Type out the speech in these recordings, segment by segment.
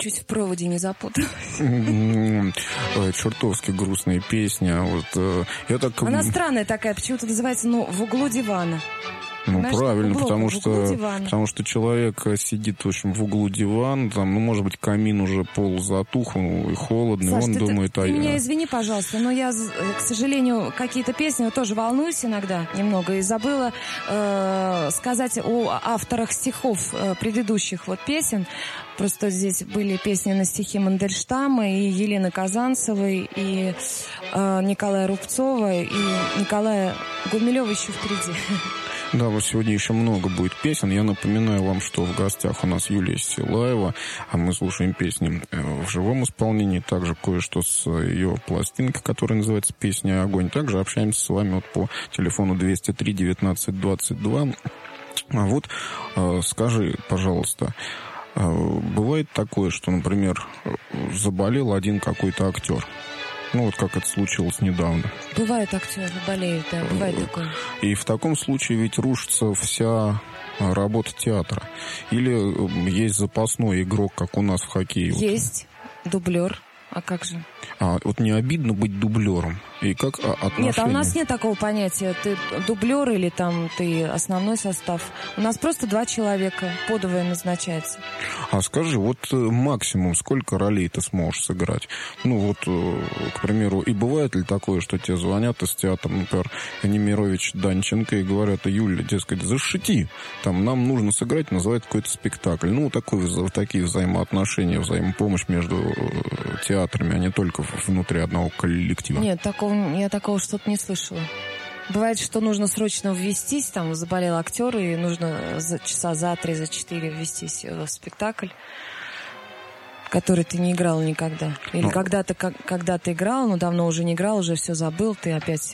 чуть в проводе не запуталась. Чертовски грустная песня. Она странная такая, почему-то называется, в углу дивана. Ну, понимаешь, правильно, углу потому что человек сидит, в общем, в углу дивана, там, может быть, камин уже полузатух, и холодно, Саш, и он думает... Ты меня извини, пожалуйста, но я, к сожалению, какие-то песни тоже волнуюсь иногда немного, и забыла сказать о авторах стихов предыдущих песен. Просто здесь были песни на стихи Мандельштама, и Елены Казанцевой, и Николая Рубцова, и Николая Гумилева еще впереди. Да, вот сегодня еще много будет песен. Я напоминаю вам, что в гостях у нас Юлия Силаева, а мы слушаем песни в живом исполнении, также кое-что с ее пластинкой, которая называется «Песня огонь». Также общаемся с вами по телефону 203 19 22. Скажи, пожалуйста, бывает такое, что, например, заболел один какой-то актер? Как это случилось недавно. Бывают актеры, болеют, да, бывает такое. И в таком случае ведь рушится вся работа театра. Или есть запасной игрок, как у нас в хоккее? Есть дублер. А как же? Не обидно быть дублером? И как отношения? Нет, у нас нет такого понятия. Ты дублер или ты основной состав. У нас просто 2 человека. Подовое назначается. А скажи, максимум сколько ролей ты сможешь сыграть? К примеру, и бывает ли такое, что тебе звонят из театра, например, Немирович Данченко, и говорят: Юля, дескать, зашити. Нам нужно сыграть, называют какой-то спектакль. Такие взаимоотношения, взаимопомощь между театрами, а не только внутри одного коллектива. Нет, я такого что-то не слышала. Бывает, что нужно срочно ввестись, заболел актер, и нужно часа за 3, за 4 ввестись в спектакль, который ты не играл никогда. Или когда-то играл, но давно уже не играл, уже все забыл, ты опять...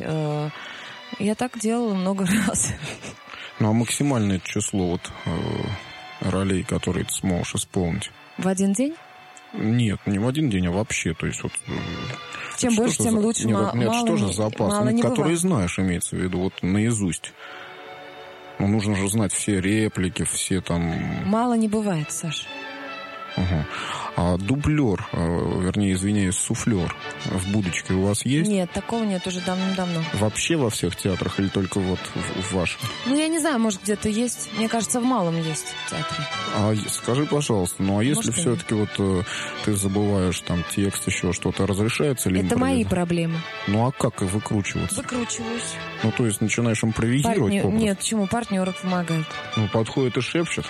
Я так делала много раз. А максимальное число ролей, которые ты сможешь исполнить? В один день? Нет, не в один день, а вообще. То есть чем больше, тем лучше. Что же запас? Которые знаешь, имеется в виду, наизусть. Нужно же знать все реплики, все там... Мало не бывает, Саша. Угу. А дублер, извиняюсь, суфлер в будочке у вас есть? Нет, такого нет уже давным-давно. Вообще во всех театрах или только в вашем? Я не знаю, может, где-то есть. Мне кажется, в малом есть в театре. А скажи, пожалуйста, если все-таки ты забываешь текст, еще что-то, разрешается ли? Это мои проблемы. А как выкручиваться? Выкручиваюсь. То есть начинаешь импровизировать? Нет, почему? Партнеры помогают. Подходит и шепчет?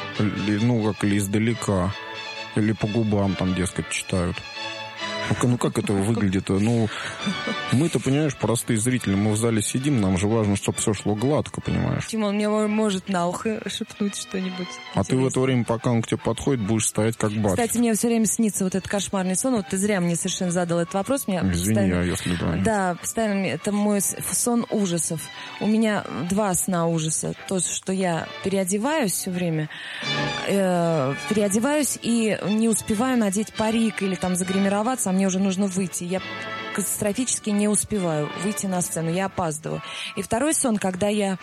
Или издалека? Или по губам дескать, читают? Как это выглядит? Мы-то, понимаешь, простые зрители, мы в зале сидим, нам же важно, чтобы все шло гладко, понимаешь? Почему? Он мне может на ухо шепнуть что-нибудь. А ты в это время, пока он к тебе подходит, будешь стоять как бабка. Кстати, мне все время снится этот кошмарный сон. Ты зря мне совершенно задал этот вопрос. Извини, если да. Да, постоянно это мой сон ужасов. У меня 2 сна ужаса. То, что я переодеваюсь все время, и не успеваю надеть парик или загримироваться, а мне уже нужно выйти. Я катастрофически не успеваю выйти на сцену, я опаздываю. И второй сон, когда я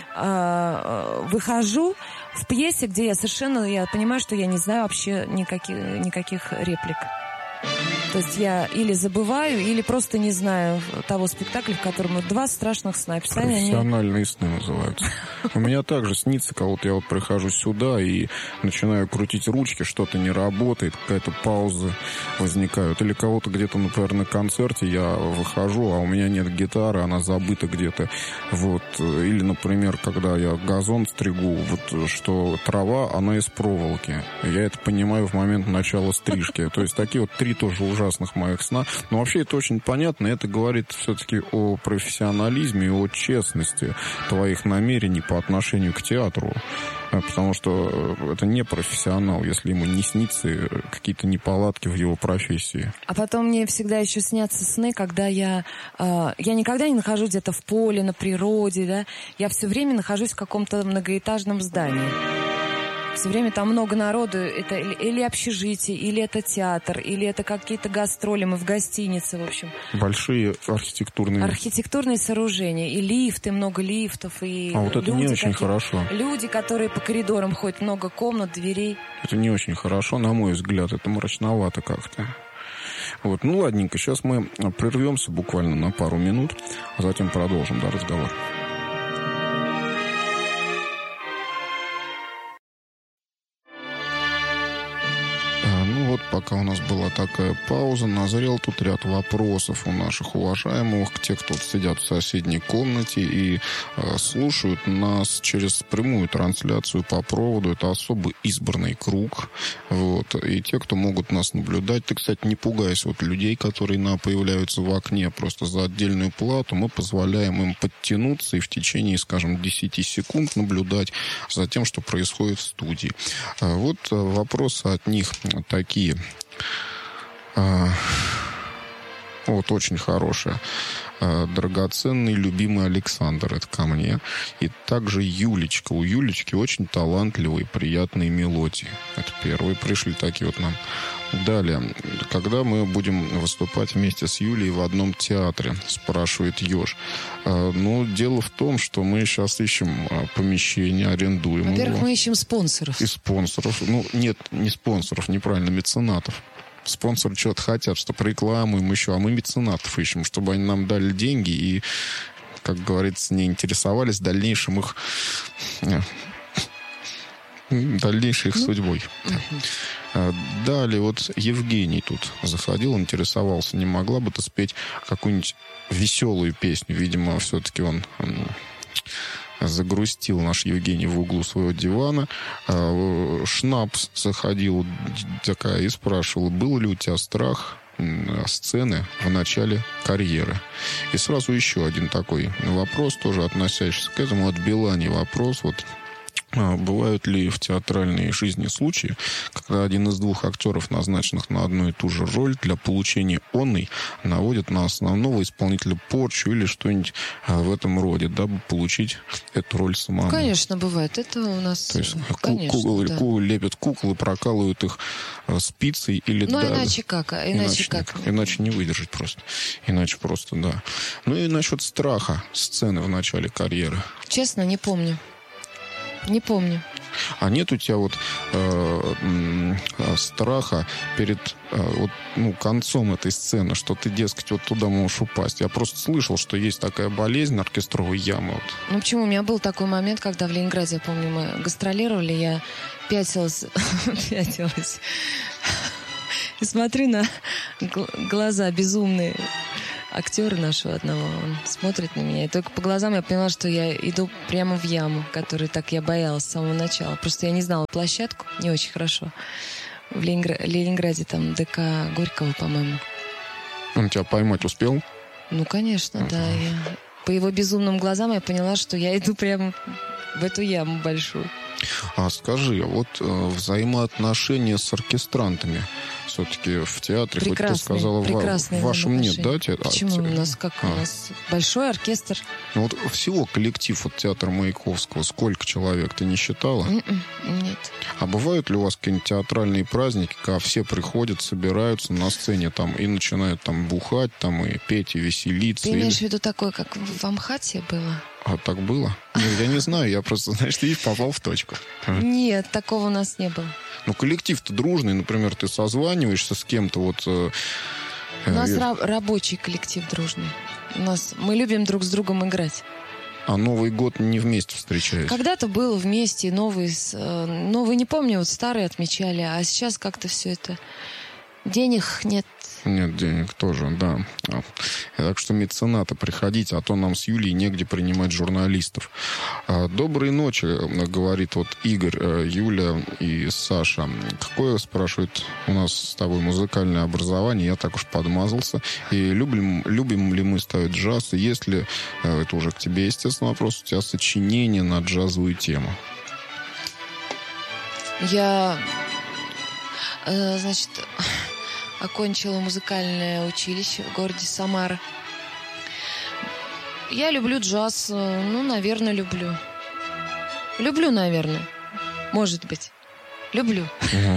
выхожу в пьесе, где я понимаю, что я не знаю вообще никаких реплик. То есть я или забываю, или просто не знаю того спектакля, в котором 2 страшных сна. Профессиональные сны называются. У меня также снится, я прихожу сюда и начинаю крутить ручки, что-то не работает, какая-то пауза возникает. Или кого-то где-то, например, на концерте я выхожу, а у меня нет гитары, она забыта где-то. Или, например, когда я газон стригу, что трава, она из проволоки. Я это понимаю в момент начала стрижки. То есть такие 3 тоже ужасных моих сна. Но вообще это очень понятно. Это говорит все-таки о профессионализме и о честности твоих намерений по отношению к театру. Потому что это не профессионал, если ему не снится какие-то неполадки в его профессии. А потом мне всегда еще снятся сны, когда я никогда не нахожусь где-то в поле, на природе, да. Я все время нахожусь в каком-то многоэтажном здании. Все время там много народу. Это или общежитие, или это театр, или это какие-то гастроли. Мы в гостинице, в общем. Большие архитектурные сооружения. И лифты, много лифтов. И вот это не очень хорошо. Люди, которые по коридорам ходят, много комнат, дверей. Это не очень хорошо, на мой взгляд. Это мрачновато как-то. Вот, ну ладненько, сейчас мы прервемся буквально на пару минут, а затем продолжим разговор. Вот пока у нас была такая пауза, назрел тут ряд вопросов у наших уважаемых, те, кто сидят в соседней комнате и слушают нас через прямую трансляцию по проводу. Это особо избранный круг. Вот. И те, кто могут нас наблюдать. Ты, кстати, не пугайся людей, которые появляются в окне просто за отдельную плату. Мы позволяем им подтянуться и в течение, скажем, 10 секунд наблюдать за тем, что происходит в студии. Вот вопросы от них такие. Вот очень хорошая. Драгоценный, любимый Александр, это ко мне. И также Юлечка. У Юлечки очень талантливые, приятные мелодии. Это первые пришли такие вот нам. Далее. Когда мы будем выступать вместе с Юлей в одном театре, спрашивает Ёж. Ну, дело в том, что мы сейчас ищем помещение, арендуем. Во-первых, мы ищем спонсоров. И спонсоров. Ну, нет, не спонсоров, неправильно, меценатов. Спонсоры что-то хотят, чтобы рекламу им еще, а мы меценатов ищем, чтобы они нам дали деньги и, как говорится, не интересовались дальнейшей их судьбой. Далее вот Евгений тут заходил, интересовался, не могла бы ты спеть какую-нибудь веселую песню? Видимо, все-таки он загрустил наш Евгений в углу своего дивана. Шнапс заходил такая и спрашивала, был ли у тебя страх сцены в начале карьеры? И сразу еще один такой вопрос, тоже относящийся к этому, от Белани вопрос. Вот бывают ли в театральной жизни случаи, когда один из двух актеров, назначенных на одну и ту же роль, для получения онной наводит на основного исполнителя порчу или что-нибудь в этом роде, дабы получить эту роль самому? Конечно, бывает. Это у нас... То есть лепят куклы, прокалывают их спицей или... Ну, иначе как? Иначе не выдержать просто. Иначе просто, да. Ну и насчет страха сцены в начале карьеры. Честно, не помню. Не помню. А нет у тебя вот страха перед концом этой сцены, что ты, дескать, вот туда можешь упасть? Я просто слышал, что есть такая болезнь, оркестровой ямы. Вот. Ну почему? У меня был такой момент, когда в Ленинграде, я помню, мы гастролировали, я пятилась и смотрю на глаза безумные актера нашего одного, он смотрит на меня, и только по глазам я поняла, что я иду прямо в яму, которую так я боялась с самого начала. Просто я не знала площадку, не очень хорошо. В Ленинграде там ДК Горького, по-моему. Он тебя поймать успел? Ну, конечно, да. По его безумным глазам я поняла, что я иду прямо в эту яму большую. А скажи, вот взаимоотношения с оркестрантами все-таки в театре, хоть ты сказала, в вашем нет, да? Почему? У нас у нас большой оркестр. Ну вот всего коллектив вот театра Маяковского, сколько человек, ты не считала? Нет. А бывают ли у вас какие-нибудь театральные праздники, когда все приходят, собираются на сцене там и начинают там бухать, там и петь, и веселиться? Ты имеешь в виду такое, как в Амхате было? А так было? Нет, я не знаю, я просто, знаешь, ты попал в точку. Нет, такого у нас не было. Ну, коллектив-то дружный, например, ты созваниваешься с кем-то, вот... У нас рабочий коллектив дружный. Мы любим друг с другом играть. А Новый год не вместе встречаетесь? Когда-то было вместе, новый не помню, вот старый отмечали, а сейчас как-то все это... Денег нет. Нет денег тоже, да. Так что меценаты, приходите, а то нам с Юлей негде принимать журналистов. Доброй ночи, говорит вот Игорь, Юля и Саша. Какое, спрашивает, у нас с тобой музыкальное образование? Я так уж подмазался. И любим ли мы ставить джаз? И есть ли, это уже к тебе, естественно, вопрос, у тебя сочинение на джазовую тему? Я, окончила музыкальное училище в городе Самара. Я люблю джаз. Наверное, люблю. Люблю, наверное. Может быть. Люблю.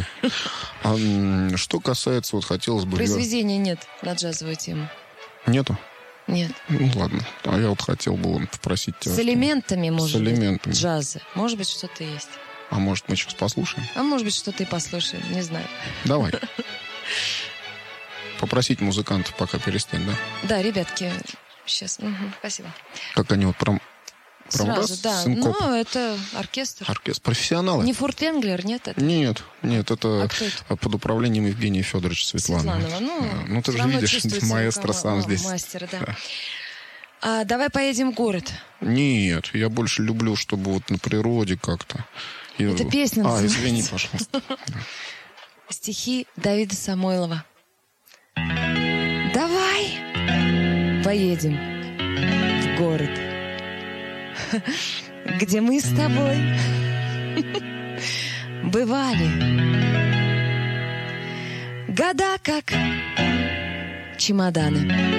А что касается, вот хотелось бы... Произведения нет на джазовую тему. Нету? Нет. Ну, ладно. А я вот хотел бы попросить тебя... С элементами, может быть, с элементами джаза. Может быть, что-то есть. А может, мы сейчас послушаем? А может быть, что-то и послушаем. Не знаю. Давай. Попросить музыкантов пока перестать, да? Да, ребятки, сейчас. Спасибо. Как они вот прям Сразу, раз, да. синкоп. Ну, это оркестр. Оркестр. Профессионалы? Не Фурт Энглер, нет? Это? Нет, это, А кто это? под управлением Евгения Федоровича Светланова. Ну, ты всё же равно видишь, чувствуется маэстро рука сам здесь. Мастера, да. Да. А, давай поедем в город. Нет, я больше люблю, чтобы вот на природе как-то. Это песня называется. извини, пожалуйста. Стихи Давида Самойлова. Давай поедем в город, где мы с тобой бывали. Года как чемоданы